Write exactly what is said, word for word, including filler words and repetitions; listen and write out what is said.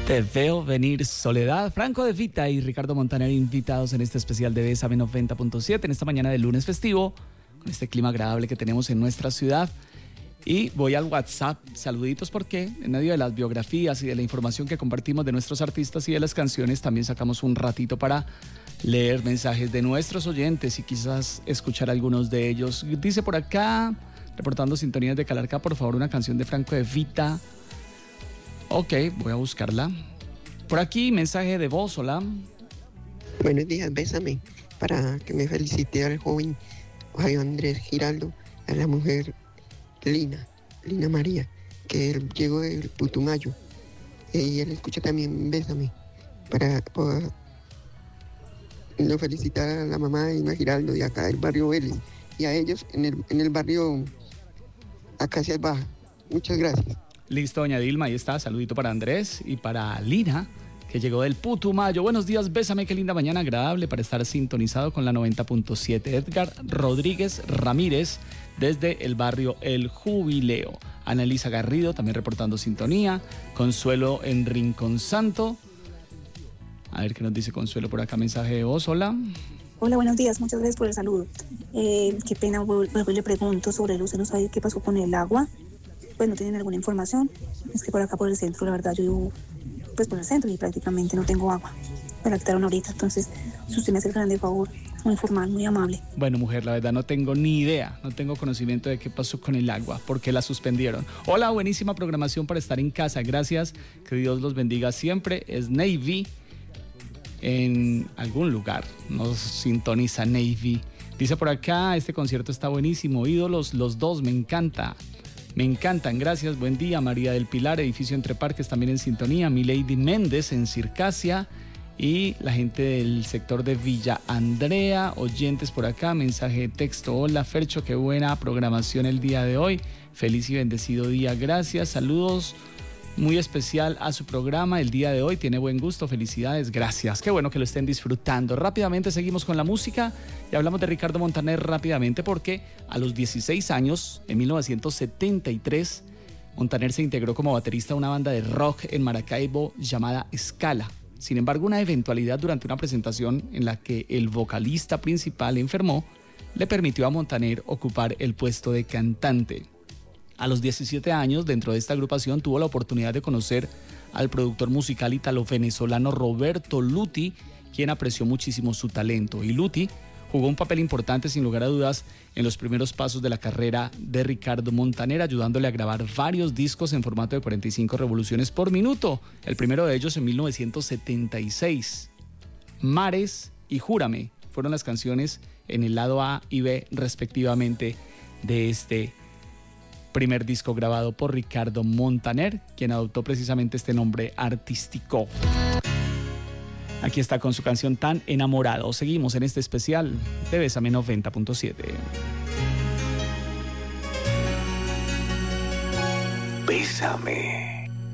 Te veo venir, Soledad. Franco De Vita y Ricardo Montaner invitados en este especial de Bésame noventa punto siete en esta mañana de lunes festivo, con este clima agradable que tenemos en nuestra ciudad. Y voy al WhatsApp, saluditos, porque en medio de las biografías y de la información que compartimos de nuestros artistas y de las canciones, también sacamos un ratito para leer mensajes de nuestros oyentes y quizás escuchar algunos de ellos. Dice por acá, reportando sintonías de Calarcá, por favor, una canción de Franco De Vita. Ok, voy a buscarla. Por aquí, mensaje de voz, hola. Buenos días, bésame, para que me felicite al joven Javier Andrés Giraldo, a la mujer Lina, Lina María, que él llegó del Putumayo. Y él escucha también Bésame, para poder lo felicitar a la mamá de Ina Giraldo de acá del barrio Vélez, y a ellos en el, en el barrio Acacias Baja. Muchas gracias. Listo, doña Dilma, ahí está, saludito para Andrés y para Lina, que llegó del Putumayo. Buenos días, bésame, qué linda mañana, agradable para estar sintonizado con la noventa punto siete. Edgar Rodríguez Ramírez, desde el barrio El Jubileo. Annalisa Garrido, también reportando sintonía. Consuelo en Rincón Santo. A ver qué nos dice Consuelo por acá, mensaje de voz, hola. Hola, buenos días, muchas gracias por el saludo. Eh, qué pena, vuelvo y le pregunto sobre el uso, no sabe qué pasó con el agua. Pues no tienen alguna información. Es que por acá por el centro, la verdad, yo vivo pues por el centro y prácticamente no tengo agua. Me la quitaron ahorita, entonces si usted me hace el grande favor, muy formal, muy amable. Bueno, mujer, la verdad no tengo ni idea, no tengo conocimiento de qué pasó con el agua, por qué la suspendieron. Hola, buenísima programación para estar en casa, gracias, que Dios los bendiga siempre. Es Navy en algún lugar, nos sintoniza Navy. Dice por acá, este concierto está buenísimo, ídolos los dos, me encanta. Me encantan, gracias, buen día. María del Pilar, edificio Entre Parques, también en sintonía. Milady Méndez en Circasia y la gente del sector de Villa Andrea, oyentes por acá, mensaje de texto. Hola Fercho, qué buena programación el día de hoy. Feliz y bendecido día, gracias. Saludos muy especial a su programa el día de hoy, tiene buen gusto, felicidades, gracias. Qué bueno que lo estén disfrutando. Rápidamente seguimos con la música y hablamos de Ricardo Montaner rápidamente porque a los dieciséis años, en mil novecientos setenta y tres, Montaner se integró como baterista a una banda de rock en Maracaibo llamada Scala. Sin embargo, una eventualidad durante una presentación en la que el vocalista principal enfermó le permitió a Montaner ocupar el puesto de cantante. A los diecisiete años, dentro de esta agrupación, tuvo la oportunidad de conocer al productor musical italo-venezolano Roberto Luti, quien apreció muchísimo su talento. Y Luti jugó un papel importante, sin lugar a dudas, en los primeros pasos de la carrera de Ricardo Montaner, ayudándole a grabar varios discos en formato de cuarenta y cinco revoluciones por minuto. El primero de ellos en mil novecientos setenta y seis. Mares y Júrame fueron las canciones en el lado A y B, respectivamente, de este primer disco grabado por Ricardo Montaner, quien adoptó precisamente este nombre artístico. Aquí está con su canción Tan Enamorado. Seguimos en este especial de Bésame noventa punto siete. Bésame.